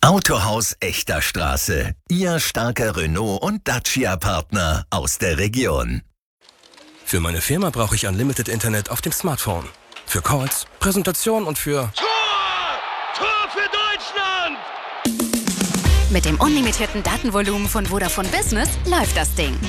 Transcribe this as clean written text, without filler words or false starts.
Autohaus Echter Straße. Ihr starker Renault- und Dacia-Partner aus der Region. Für meine Firma brauche ich Unlimited Internet auf dem Smartphone. Für Calls, Präsentation und für... Tor für Deutschland! Mit dem unlimitierten Datenvolumen von Vodafone Business läuft das Ding.